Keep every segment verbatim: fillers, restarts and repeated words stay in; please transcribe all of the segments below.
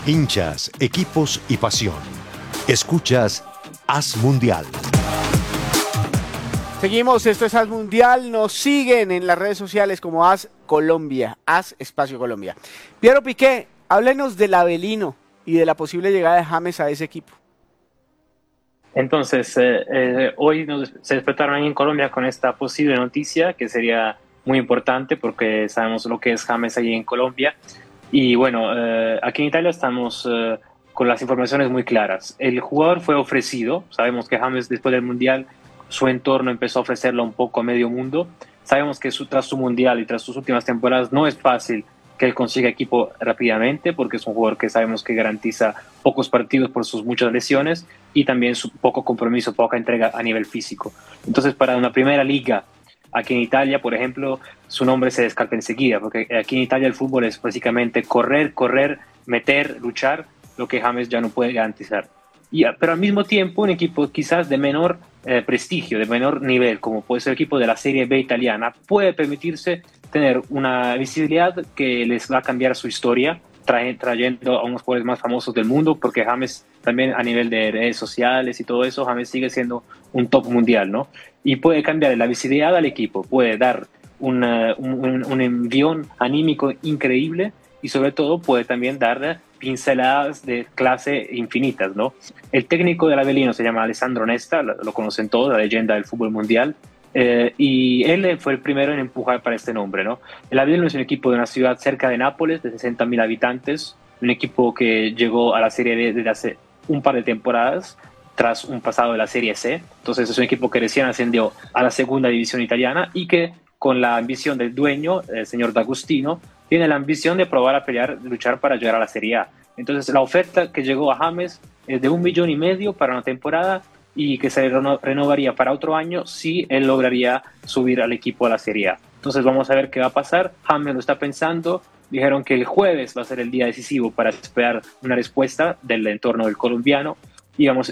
Hinchas, equipos y pasión. Escuchas Haz Mundial. Seguimos, esto es Haz Mundial, nos siguen en las redes sociales como Haz Colombia, Haz Espacio Colombia. Piero Piqué, háblenos del Avelino y de la posible llegada de James a ese equipo. Entonces, eh, eh, hoy nos, se despertaron ahí en Colombia con esta posible noticia que sería muy importante porque sabemos lo que es James allí en Colombia. Y bueno, eh, aquí en Italia estamos eh, con las informaciones muy claras. El jugador fue ofrecido, sabemos que James después del Mundial su entorno empezó a ofrecerlo un poco a medio mundo. Sabemos que su, tras su Mundial y tras sus últimas temporadas no es fácil que él consiga equipo rápidamente porque es un jugador que sabemos que garantiza pocos partidos por sus muchas lesiones y también su poco compromiso, poca entrega a nivel físico. Entonces, para una primera liga aquí en Italia, por ejemplo, su nombre se descarta enseguida, porque aquí en Italia el fútbol es básicamente correr, correr, meter, luchar, lo que James ya no puede garantizar. Y, pero al mismo tiempo, un equipo quizás de menor eh, prestigio, de menor nivel, como puede ser el equipo de la Serie B italiana, puede permitirse tener una visibilidad que les va a cambiar su historia, trae, trayendo a unos jugadores más famosos del mundo, porque James también a nivel de redes sociales y todo eso, James sigue siendo un top mundial, ¿no? Y puede cambiar la visibilidad al equipo, puede dar una, un, un envión anímico increíble y sobre todo puede también dar pinceladas de clase infinitas, ¿no? El técnico del Avelino se llama Alessandro Nesta, lo, lo conocen todos, la leyenda del fútbol mundial, eh, y él fue el primero en empujar para este nombre, ¿no? El Avelino es un equipo de una ciudad cerca de Nápoles, de sesenta mil habitantes, un equipo que llegó a la Serie B desde hace un par de temporadas, tras un pasado de la Serie C. Entonces es un equipo que recién ascendió a la segunda división italiana y que con la ambición del dueño, el señor D'Agostino, tiene la ambición de probar a pelear, de luchar para llegar a la Serie A. Entonces la oferta que llegó a James es de un millón y medio para una temporada y que se reno renovaría para otro año si él lograría subir al equipo a la Serie A. Entonces vamos a ver qué va a pasar. James lo está pensando. Dijeron que el jueves va a ser el día decisivo para esperar una respuesta del entorno del colombiano. Y vamos,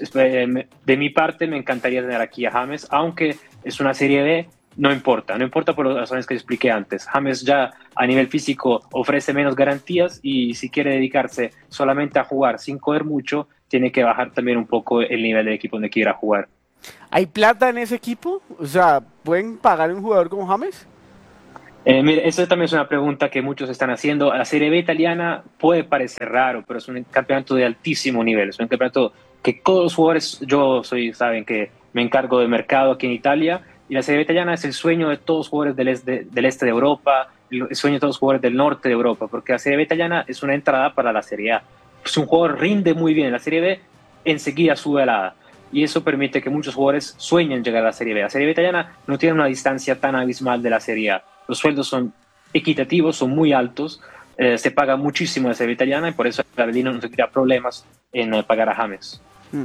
de mi parte me encantaría tener aquí a James, aunque es una Serie B, no importa, no importa por las razones que expliqué antes. James ya a nivel físico ofrece menos garantías y si quiere dedicarse solamente a jugar sin correr mucho, tiene que bajar también un poco el nivel del equipo donde quiera jugar. ¿Hay plata en ese equipo? O sea, ¿pueden pagar un jugador como James? Eh, mire, eso también es una pregunta que muchos están haciendo. La Serie B italiana puede parecer raro, pero es un campeonato de altísimo nivel, es un campeonato que todos los jugadores, yo soy, saben que me encargo de mercado aquí en Italia, y la Serie B italiana es el sueño de todos los jugadores del este, del este de Europa, el sueño de todos los jugadores del norte de Europa, porque la Serie B italiana es una entrada para la Serie A. Si un jugador rinde muy bien en la Serie B, enseguida sube a la A, y eso permite que muchos jugadores sueñen llegar a la Serie B. La Serie B italiana no tiene una distancia tan abismal de la Serie A. Los sueldos son equitativos, son muy altos, eh, se paga muchísimo en la Serie B italiana y por eso el Avelino no tendría problemas en eh, pagar a James.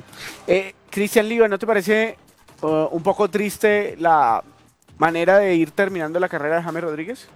Eh, Cristian Leiva, ¿no te parece uh, un poco triste la manera de ir terminando la carrera de James Rodríguez?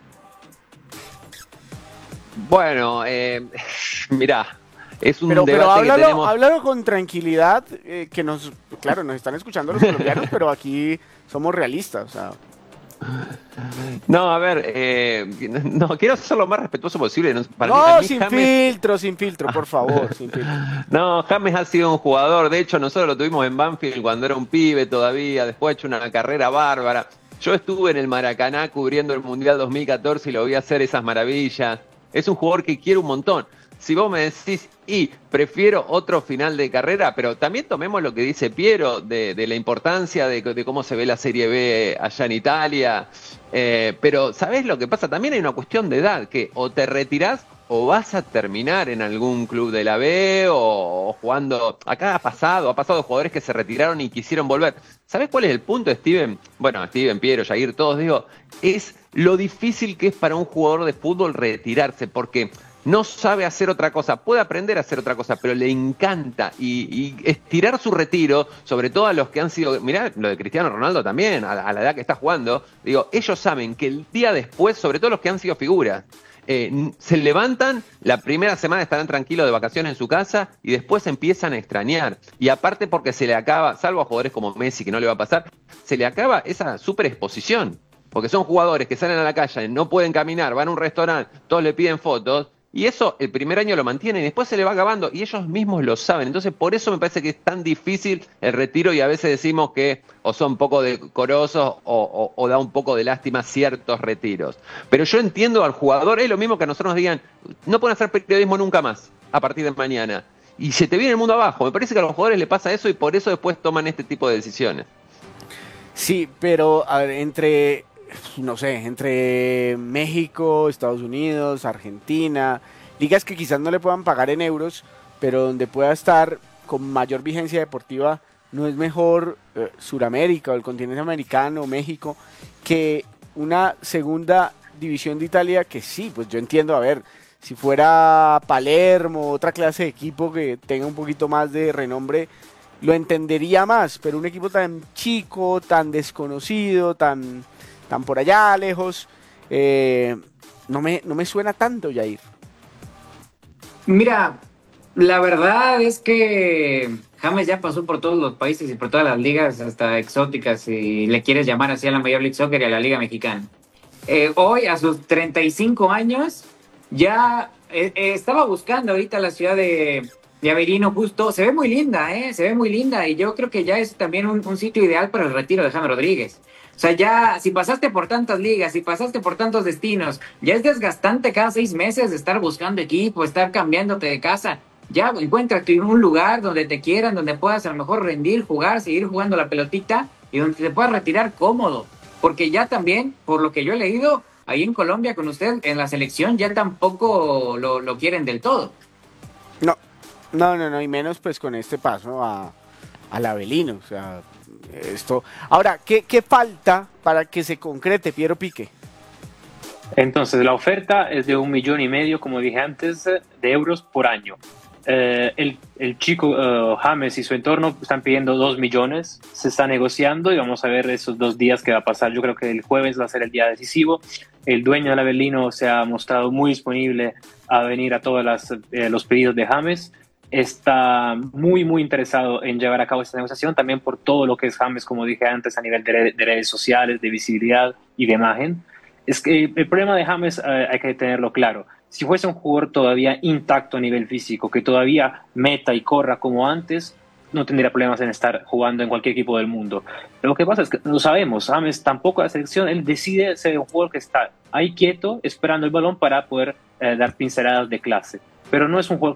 Bueno, eh, mirá, es un pero, debate pero háblalo, que tenemos... háblalo con tranquilidad, eh, que nos, claro, nos están escuchando los colombianos, pero aquí somos realistas, o sea... No, a ver, eh, no, quiero ser lo más respetuoso posible. No, para no mí, sin James... filtro, sin filtro, por favor, sin filtro. No, James ha sido un jugador, de hecho nosotros lo tuvimos en Banfield cuando era un pibe todavía, después ha hecho una carrera bárbara. Yo estuve en el Maracaná cubriendo el Mundial dos mil catorce y lo vi hacer esas maravillas. Es un jugador que quiero un montón. Si vos me decís, y prefiero otro final de carrera, pero también tomemos lo que dice Piero, de, de la importancia de, de cómo se ve la Serie B allá en Italia. Eh, pero, ¿sabés lo que pasa? También hay una cuestión de edad, que o te retirás o vas a terminar en algún club de la B o, o jugando... Acá ha pasado, ha pasado jugadores que se retiraron y quisieron volver. ¿Sabés cuál es el punto, Steven? Bueno, Steven, Piero, Jair, todos digo, es lo difícil que es para un jugador de fútbol retirarse, porque... no sabe hacer otra cosa, puede aprender a hacer otra cosa, pero le encanta y, y estirar su retiro, sobre todo a los que han sido, mirá lo de Cristiano Ronaldo también, a la, a la edad que está jugando, digo, ellos saben que el día después, sobre todo los que han sido figuras, eh, se levantan, la primera semana estarán tranquilos de vacaciones en su casa y después empiezan a extrañar. Y aparte porque se le acaba, salvo a jugadores como Messi que no le va a pasar, se le acaba esa super exposición. Porque son jugadores que salen a la calle, no pueden caminar, van a un restaurante, todos le piden fotos. Y eso el primer año lo mantienen y después se le va acabando y ellos mismos lo saben. Entonces por eso me parece que es tan difícil el retiro y a veces decimos que o son un poco decorosos o, o, o da un poco de lástima ciertos retiros. Pero yo entiendo al jugador, es lo mismo que a nosotros nos digan, no pueden hacer periodismo nunca más a partir de mañana. Y se te viene el mundo abajo. Me parece que a los jugadores les pasa eso y por eso después toman este tipo de decisiones. Sí, pero a ver, entre, no sé, entre México, Estados Unidos, Argentina, ligas que quizás no le puedan pagar en euros, pero donde pueda estar con mayor vigencia deportiva, ¿no es mejor eh, Suramérica o el continente americano, México, que una segunda división de Italia que sí, pues yo entiendo, a ver, si fuera Palermo, otra clase de equipo que tenga un poquito más de renombre, lo entendería más, pero un equipo tan chico, tan desconocido, tan, tan por allá lejos, eh, no, me, no me suena tanto, Yair. Mira, la verdad es que James ya pasó por todos los países y por todas las ligas, hasta exóticas, si le quieres llamar así a la Major League Soccer y a la Liga Mexicana. Eh, hoy, a sus treinta y cinco años, ya eh, eh, estaba buscando ahorita la ciudad de... de Avelino justo, se ve muy linda, ¿eh? Se ve muy linda y yo creo que ya es también un, un sitio ideal para el retiro de James Rodríguez. O sea, ya si pasaste por tantas ligas, si pasaste por tantos destinos, ya es desgastante cada seis meses de estar buscando equipo, estar cambiándote de casa. Ya encuéntrate en un lugar donde te quieran, donde puedas a lo mejor rendir, jugar, seguir jugando la pelotita y donde te puedas retirar cómodo. Porque ya también, por lo que yo he leído, ahí en Colombia con usted, en la selección ya tampoco lo, lo quieren del todo. No. No, no, no, y menos pues con este paso a, al Avelino, o sea, esto... Ahora, ¿qué, qué falta para que se concrete, Piero Pique? Entonces, la oferta es de un millón y medio, como dije antes, de euros por año. Eh, el, el chico uh, James y su entorno están pidiendo dos millones, se está negociando y vamos a ver esos dos días qué va a pasar. Yo creo que el jueves va a ser el día decisivo. El dueño del Avelino se ha mostrado muy disponible a venir a todos las, eh, los pedidos de James. Está muy, muy interesado en llevar a cabo esta negociación, también por todo lo que es James, como dije antes, a nivel de, de redes sociales, de visibilidad y de imagen. Es que el problema de James eh, hay que tenerlo claro. Si fuese un jugador todavía intacto a nivel físico, que todavía meta y corra como antes, no tendría problemas en estar jugando en cualquier equipo del mundo. Lo que pasa es que lo sabemos, James tampoco a la selección, él decide ser un jugador que está ahí quieto, esperando el balón para poder eh, dar pinceladas de clase. Pero no es un jugador